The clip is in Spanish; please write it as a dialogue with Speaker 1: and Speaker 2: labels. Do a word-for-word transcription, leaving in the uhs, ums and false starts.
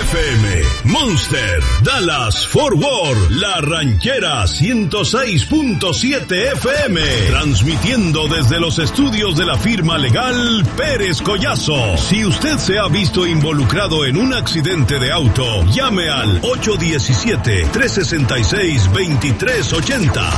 Speaker 1: F M, Monster, Dallas, Fort Worth, La Ranchera ciento seis punto siete F M, transmitiendo desde los estudios de la firma legal Pérez Collazo. Si usted se ha visto involucrado en un accidente de auto, llame al ocho uno siete, tres seis seis, dos tres ocho cero.